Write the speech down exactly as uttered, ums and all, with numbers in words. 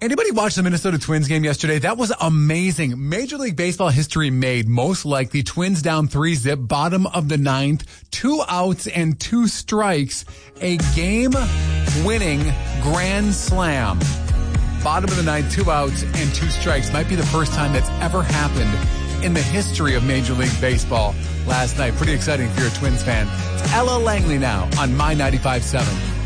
Anybody watch the Minnesota Twins game yesterday? That was amazing. Major League Baseball history made. Most like the Twins down three zip, bottom of the ninth, two outs and two strikes. A game-winning grand slam. Bottom of the ninth, two outs and two strikes. Might be the first time that's ever happened in the history of Major League Baseball last night. Pretty exciting if you're a Twins fan. It's Ella Langley now on My ninety-five point seven.